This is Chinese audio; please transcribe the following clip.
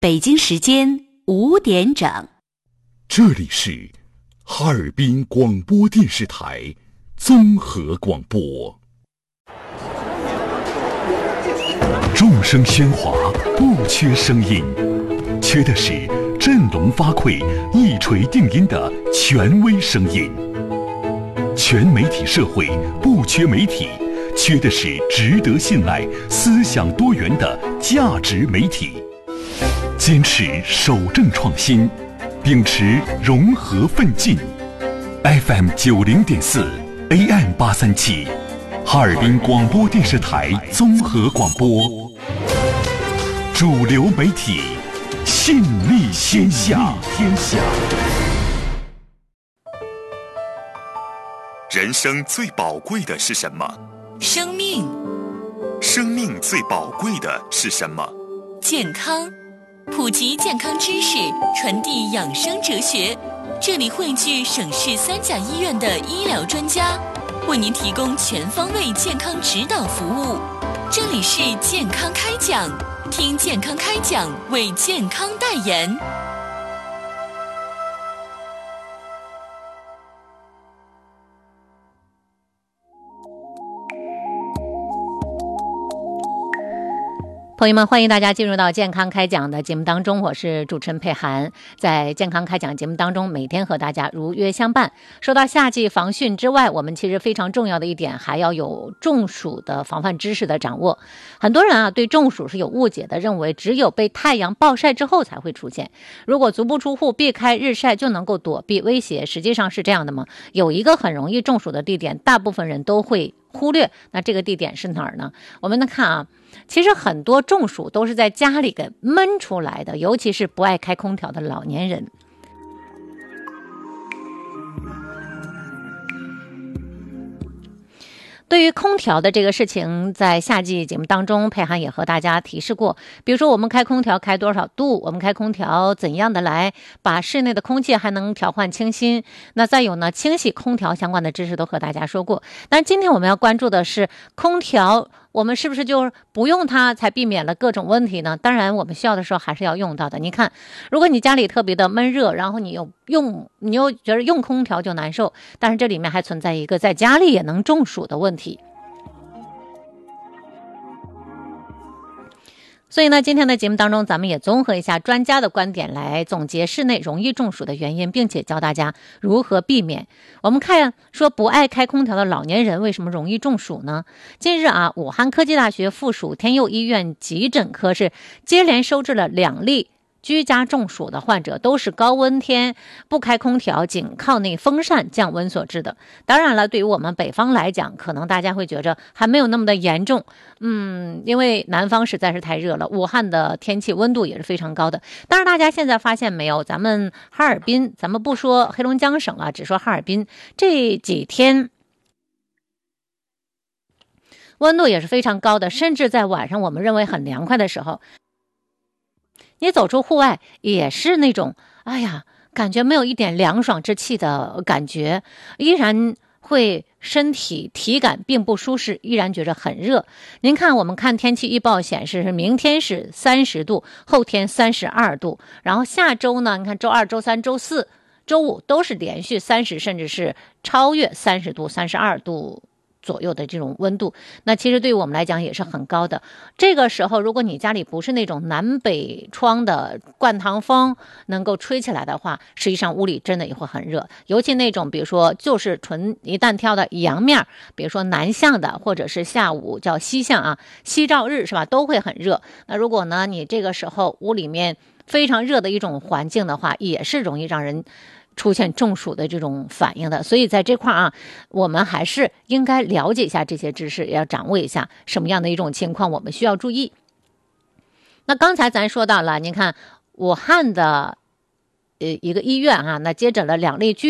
北京时间5点整， 这里是哈尔滨广播电视台综合广播。众声喧哗，不缺声音，缺的是振聋发聩、一锤定音的权威声音。全媒体社会不缺媒体，缺的是值得信赖、思想多元的价值媒体。坚持守正创新，秉持融合奋进。FM 90.4 AM 837，哈尔滨广播电视台综合广播，主流媒体，信力天下。人生最宝贵的是什么？ 生命。 生命最宝贵的是什么？ 健康。普及健康知识，传递养生哲学。这里汇聚省市3甲医院的医疗专家，为您提供全方位健康指导服务。这里是健康开讲，听健康开讲，为健康代言。 朋友们，欢迎大家进入到健康开讲的节目当中，我是主持人佩涵。在健康开讲节目当中，每天和大家如约相伴。说到夏季防汛之外，我们其实非常重要的一点还要有中暑的防范知识的掌握。很多人对中暑是有误解的，认为只有被太阳暴晒之后才会出现，如果足不出户避开日晒就能够躲避威胁，实际上是这样的吗？有一个很容易中暑的地点，大部分人都会忽略，那这个地点是哪儿呢？我们看其实很多中暑都是在家里给闷出来的，尤其是不爱开空调的老年人。对于空调的这个事情，在夏季节目当中，佩涵也和大家提示过，比如说我们开空调开多少度，我们开空调怎样的来把室内的空气还能调换清新，那再有呢，清洗空调相关的知识都和大家说过。但今天我们要关注的是空调，我们是不是就不用它才避免了各种问题呢？当然我们需要的时候还是要用到的。你看，如果你家里特别的闷热，然后你又觉得用空调就难受，但是这里面还存在一个在家里也能中暑的问题。所以呢，今天的节目当中，咱们也综合一下专家的观点来总结室内容易中暑的原因，并且教大家如何避免。我们看说不爱开空调的老年人为什么容易中暑呢？近日武汉科技大学附属天佑医院急诊科是接连收治了2例居家中暑的患者，都是高温天不开空调，仅靠那风扇降温所致的。当然了，对于我们北方来讲，可能大家会觉着还没有那么的严重，因为南方实在是太热了，武汉的天气温度也是非常高的。但是大家现在发现没有，咱们哈尔滨，咱们不说黑龙江省只说哈尔滨，这几天温度也是非常高的，甚至在晚上我们认为很凉快的时候，你走出户外也是那种感觉没有一点凉爽之气的感觉，依然会身体体感并不舒适，依然觉着很热。您看，我们看天气预报显示，明天是30度，后天32度，然后下周呢，你看周2、周3、周4、周5都是连续30，甚至是超越30度、32度左右的这种温度，那其实对于我们来讲也是很高的。这个时候，如果你家里不是那种南北窗的灌堂风能够吹起来的话，实际上屋里真的也会很热。尤其那种比如说就是纯一旦挑的阳面，比如说南向的，或者是下午叫西向西照日是吧，都会很热。那如果呢你这个时候屋里面非常热的一种环境的话，也是容易让人出现中暑的这种反应的。所以在这块我们还是应该了解一下这些知识，也要掌握一下什么样的一种情况我们需要注意。那刚才咱说到了，您看武汉的一个医院那接诊了2例